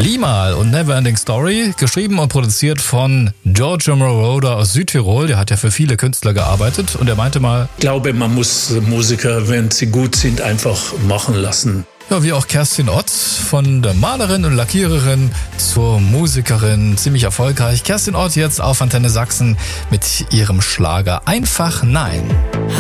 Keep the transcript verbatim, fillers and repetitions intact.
Limahl und Neverending Story, geschrieben und produziert von Giorgio Moroder aus Südtirol. Der hat ja für viele Künstler gearbeitet und er meinte mal, ich glaube, man muss Musiker, wenn sie gut sind, einfach machen lassen. Ja, wie auch Kerstin Ott, von der Malerin und Lackiererin zur Musikerin, ziemlich erfolgreich. Kerstin Ott jetzt auf Antenne Sachsen mit ihrem Schlager Einfach Nein.